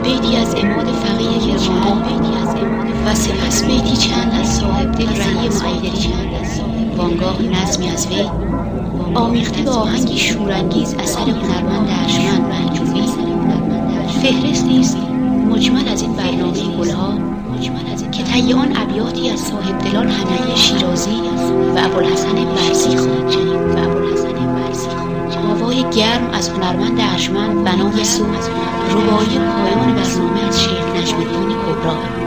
بیتی از عماد فقیه کرمانی و سپس بیتی چند از صاحب دل رهی معیدری وانگاه نظمی از وی آمیخته به آهنگی شورانگیز اثر هنرمند ارجمند منجوی فهرستی است مجمل از این برنامه گلها که طی آن ابیاتی از صاحب دلان حمیدی شیرازی و ابوالحسن برزی خواهید شنید. هوای گرم از هنرمند ارجمند بنا به رباعی پایان برنامه از شیخ نجم الدین کبرا.